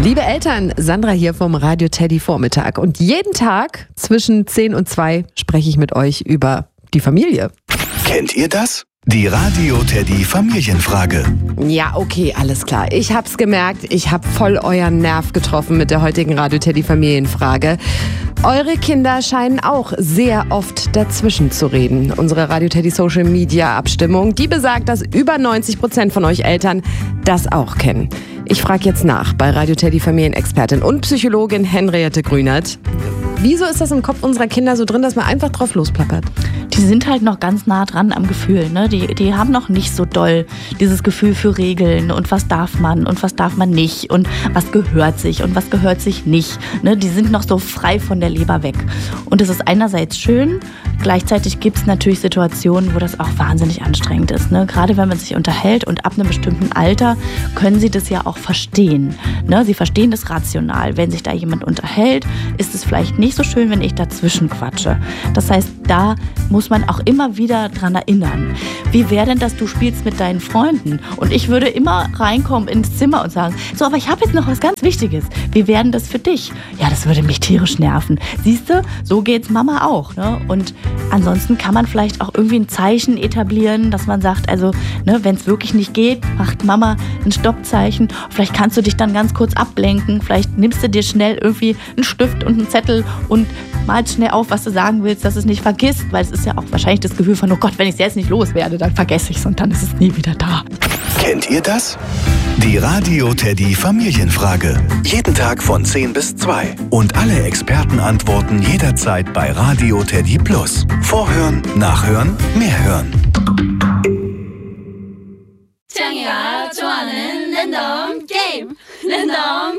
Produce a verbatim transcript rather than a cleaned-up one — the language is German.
Liebe Eltern, Sandra hier vom Radio Teddy Vormittag. Und jeden Tag zwischen zehn und zwei spreche ich mit euch über die Familie. Kennt ihr das? Die Radio Teddy Familienfrage. Ja, okay, alles klar. Ich hab's gemerkt, ich hab voll euren Nerv getroffen mit der heutigen Radio Teddy Familienfrage. Eure Kinder scheinen auch sehr oft dazwischen zu reden. Unsere Radio Teddy Social Media Abstimmung, die besagt, dass über neunzig Prozent von euch Eltern das auch kennen. Ich frage jetzt nach bei Radio Teddy Familienexpertin und Psychologin Henriette Grünert. Wieso ist das im Kopf unserer Kinder so drin, dass man einfach drauf losplappert? Die sind halt noch ganz nah dran am Gefühl, ne? Die, die haben noch nicht so doll dieses Gefühl für Regeln und was darf man und was darf man nicht und was gehört sich und was gehört sich nicht. Ne? Die sind noch so frei von der Leber weg. Und das ist einerseits schön, gleichzeitig gibt es natürlich Situationen, wo das auch wahnsinnig anstrengend ist. Ne? Gerade wenn man sich unterhält und ab einem bestimmten Alter können sie das ja auch verstehen. Ne? Sie verstehen das rational. Wenn sich da jemand unterhält, ist es vielleicht nicht so schön, wenn ich dazwischen quatsche. Das heißt, da muss man auch immer wieder dran erinnern. Wie wäre denn das, du spielst mit deinen Freunden? Und ich würde immer reinkommen ins Zimmer und sagen, so, aber ich habe jetzt noch was ganz Wichtiges. Wie wäre denn das für dich? Ja, das würde mich tierisch nerven. Siehst du, so geht's Mama auch. Ne? Und ansonsten kann man vielleicht auch irgendwie ein Zeichen etablieren, dass man sagt, also, ne, wenn es wirklich nicht geht, macht Mama ein Stoppzeichen. Vielleicht kannst du dich dann ganz kurz ablenken. Vielleicht nimmst du dir schnell irgendwie einen Stift und einen Zettel und malst schnell auf, was du sagen willst, dass du es nicht vergisst, weil es ist ja auch wahrscheinlich das Gefühl von, oh Gott, wenn ich es jetzt nicht loswerde, dann vergesse ich es und dann ist es nie wieder da. Kennt ihr das? Die Radio Teddy Familienfrage. Jeden Tag von zehn bis zwei. Und alle Experten antworten jederzeit bei Radio Teddy Plus. Vorhören, nachhören, mehr hören. 창이가 좋아하는 랜덤 게임 랜덤